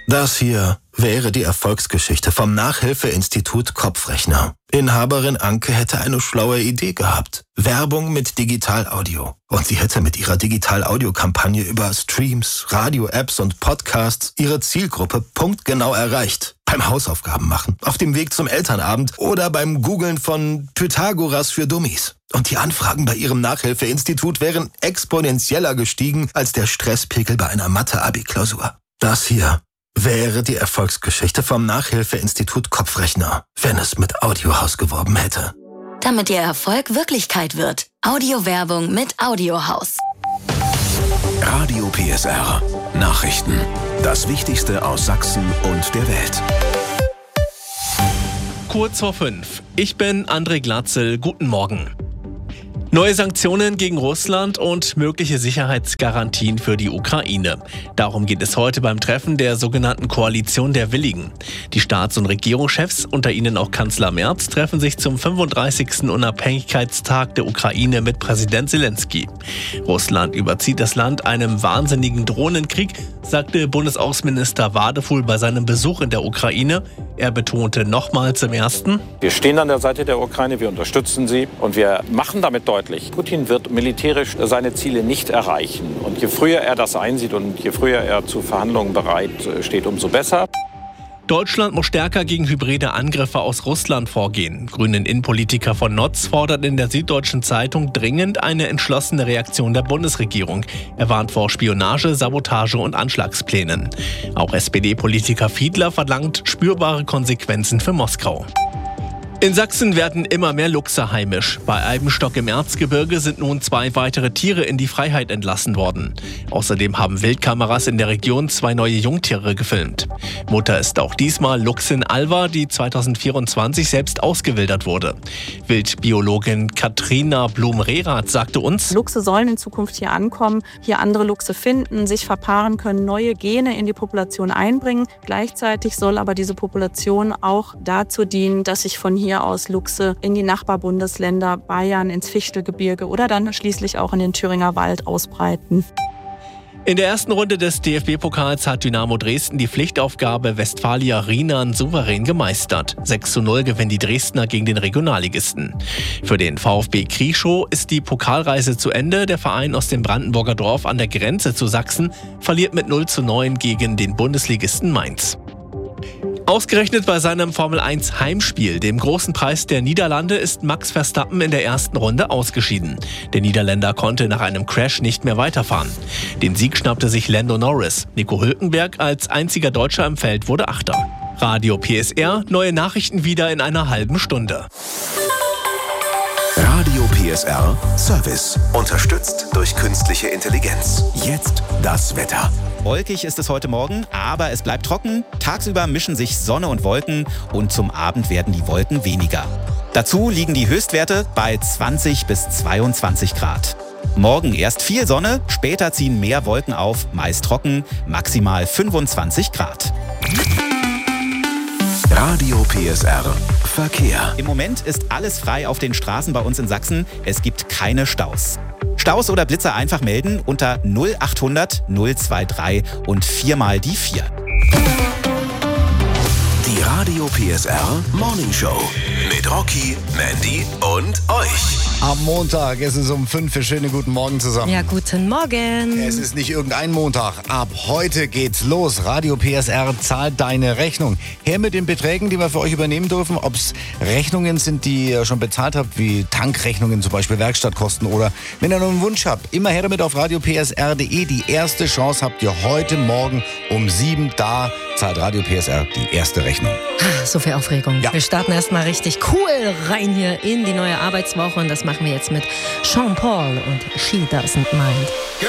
Das hier wäre die Erfolgsgeschichte vom Nachhilfeinstitut Kopfrechner. Inhaberin Anke hätte eine schlaue Idee gehabt. Werbung mit Digitalaudio. Und sie hätte mit ihrer Digitalaudio-Kampagne über Streams, Radio-Apps und Podcasts ihre Zielgruppe punktgenau erreicht. Beim Hausaufgaben machen, auf dem Weg zum Elternabend oder beim Googlen von Pythagoras für Dummies. Und die Anfragen bei ihrem Nachhilfeinstitut wären exponentieller gestiegen als der Stresspegel bei einer Mathe-Abi-Klausur. Das hier wäre die Erfolgsgeschichte vom Nachhilfeinstitut Kopfrechner, wenn es mit Audiohaus geworben hätte. Damit Ihr Erfolg Wirklichkeit wird. Audiowerbung mit Audiohaus. Radio PSR. Nachrichten. Das Wichtigste aus Sachsen und der Welt. Kurz vor 5. Ich bin André Glatzel. Guten Morgen. Neue Sanktionen gegen Russland und mögliche Sicherheitsgarantien für die Ukraine. Darum geht es heute beim Treffen der sogenannten Koalition der Willigen. Die Staats- und Regierungschefs, unter ihnen auch Kanzler Merz, treffen sich zum 35. Unabhängigkeitstag der Ukraine mit Präsident Zelensky. Russland überzieht das Land einem wahnsinnigen Drohnenkrieg, sagte Bundesaußenminister Wadefuhl bei seinem Besuch in der Ukraine. Er betonte nochmals im Ersten: Wir stehen an der Seite der Ukraine, wir unterstützen sie und wir machen damit deutlich, Putin wird militärisch seine Ziele nicht erreichen. Und je früher er das einsieht und je früher er zu Verhandlungen bereit steht, umso besser. Deutschland muss stärker gegen hybride Angriffe aus Russland vorgehen. Grünen Innenpolitiker von Notz fordert in der Süddeutschen Zeitung dringend eine entschlossene Reaktion der Bundesregierung. Er warnt vor Spionage, Sabotage und Anschlagsplänen. Auch SPD-Politiker Fiedler verlangt spürbare Konsequenzen für Moskau. In Sachsen werden immer mehr Luchse heimisch. Bei Eibenstock im Erzgebirge sind nun 2 weitere Tiere in die Freiheit entlassen worden. Außerdem haben Wildkameras in der Region 2 neue Jungtiere gefilmt. Mutter ist auch diesmal Luchsin Alva, die 2024 selbst ausgewildert wurde. Wildbiologin Katrina Blum-Rehrath sagte uns: Luchse sollen in Zukunft hier ankommen, hier andere Luchse finden, sich verpaaren können, neue Gene in die Population einbringen. Gleichzeitig soll aber diese Population auch dazu dienen, dass sich von hier aus Luchse in die Nachbarbundesländer Bayern, ins Fichtelgebirge oder dann schließlich auch in den Thüringer Wald ausbreiten. In der ersten Runde des DFB-Pokals hat Dynamo Dresden die Pflichtaufgabe Westfalia Rienan souverän gemeistert. 6:0 gewinnen die Dresdner gegen den Regionalligisten. Für den VfB Krieschow ist die Pokalreise zu Ende. Der Verein aus dem Brandenburger Dorf an der Grenze zu Sachsen verliert mit 0:9 gegen den Bundesligisten Mainz. Ausgerechnet bei seinem Formel-1-Heimspiel, dem großen Preis der Niederlande, ist Max Verstappen in der ersten Runde ausgeschieden. Der Niederländer konnte nach einem Crash nicht mehr weiterfahren. Den Sieg schnappte sich Lando Norris. Nico Hülkenberg als einziger Deutscher im Feld wurde Achter. Radio PSR, neue Nachrichten wieder in einer halben Stunde. Radio PSR Service. Unterstützt durch künstliche Intelligenz. Jetzt das Wetter. Wolkig ist es heute Morgen, aber es bleibt trocken. Tagsüber mischen sich Sonne und Wolken und zum Abend werden die Wolken weniger. Dazu liegen die Höchstwerte bei 20 bis 22 Grad. Morgen erst viel Sonne, später ziehen mehr Wolken auf, meist trocken, maximal 25 Grad. Radio PSR Verkehr. Im Moment ist alles frei auf den Straßen bei uns in Sachsen. Es gibt keine Staus. Staus oder Blitzer einfach melden unter 0800 023 und 4 mal die 4. Die Radio PSR Morning Show mit Rocky, Mandy und euch. Am Montag ist es um 5 Uhr. Schönen guten Morgen zusammen. Ja, guten Morgen. Es ist nicht irgendein Montag. Ab heute geht's los. Radio PSR zahlt deine Rechnung. Her mit den Beträgen, die wir für euch übernehmen dürfen. Ob es Rechnungen sind, die ihr schon bezahlt habt, wie Tankrechnungen, zum Beispiel Werkstattkosten, oder wenn ihr noch einen Wunsch habt, immer her damit auf radiopsr.de. Die erste Chance habt ihr heute Morgen um 7. Da zahlt Radio PSR die erste Rechnung. So viel Aufregung. Ja. Wir starten erstmal richtig cool rein hier in die neue Arbeitswoche und das machen wir jetzt mit Sean Paul und She Doesn't Mind.